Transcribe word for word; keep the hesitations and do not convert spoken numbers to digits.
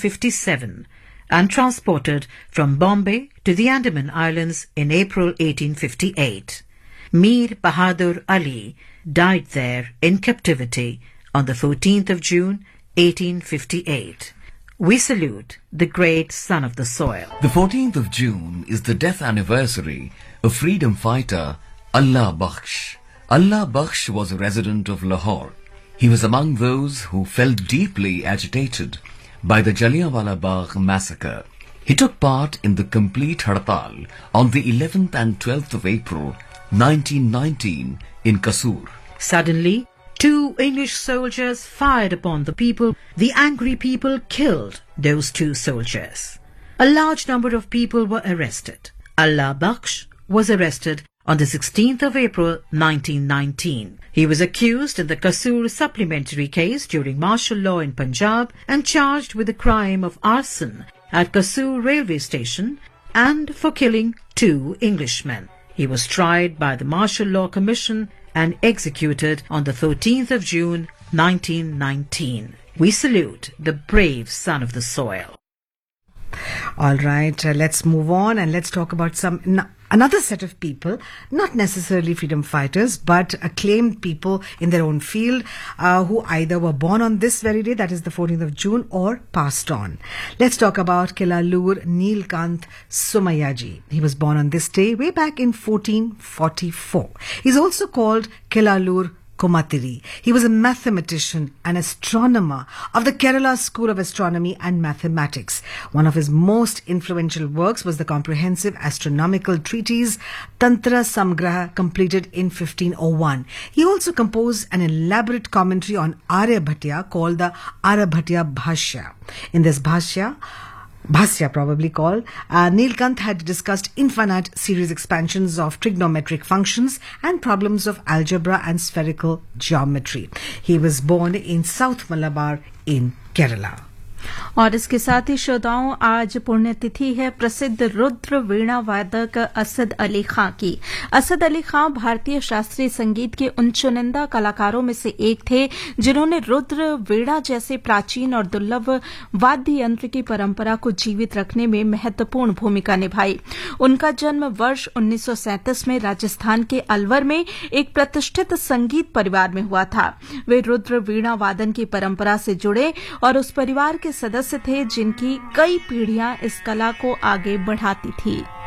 fifty-seven and transported from Bombay to the Andaman Islands in April eighteen fifty-eight. Mir Bahadur Ali died there in captivity on the fourteenth of June, eighteen fifty-eight. We salute the great son of the soil. The fourteenth of June is the death anniversary of freedom fighter Allah Bakhsh. Allah Bakhsh was a resident of Lahore. He was among those who felt deeply agitated by the Jallianwala Bagh massacre. He took part in the complete Hartal on the eleventh and twelfth of April nineteen nineteen in Kasur. Suddenly, two English soldiers fired upon the people. The angry people killed those two soldiers. A large number of people were arrested. Allah Bakhsh was arrested on the sixteenth of April nineteen nineteen. He was accused in the Kasur supplementary case during martial law in Punjab and charged with the crime of arson at Kasur railway station and for killing two Englishmen. He was tried by the Martial Law Commission and executed on the thirteenth of June nineteen nineteen. We salute the brave son of the soil. All right, uh, let's move on and let's talk about some n- another set of people, not necessarily freedom fighters, but acclaimed people in their own field uh, who either were born on this very day, that is the fourteenth of June, or passed on. Let's talk about Kelalur Neelkant Somayaji. He was born on this day way back in fourteen forty-four. He's also called Kelalur Komatiri. He was a mathematician and astronomer of the Kerala School of Astronomy and Mathematics. One of his most influential works was the comprehensive astronomical treatise Tantra Samgraha, completed in fifteen oh one. He also composed an elaborate commentary on Aryabhatiya called the Aryabhatiya Bhashya. In this Bhashya, Bhasya probably called, uh, Neelkant had discussed infinite series expansions of trigonometric functions and problems of algebra and spherical geometry. He was born in South Malabar in Kerala. और इसके साथ ही श्रोताओं, आज पुण्यतिथि है प्रसिद्ध रुद्र वीणा वादक असद अली खां की। असद अली खां भारतीय शास्त्रीय संगीत के उन चुनिंदा कलाकारों में से एक थे जिन्होंने रुद्र वीणा जैसे प्राचीन और दुर्लभ वाद्य यंत्र की परंपरा को जीवित रखने में महत्वपूर्ण भूमिका निभाई। उनका जन्म वर्ष उन्नीस सौ सैंतीस में राजस्थान के अलवर में एक प्रतिष्ठित संगीत परिवार में हुआ था। वे रुद्र वीणा वादन की परंपरा से जुड़े और उस परिवार के सदस्य थे जिनकी कई पीढ़ियां इस कला को आगे बढ़ाती थी।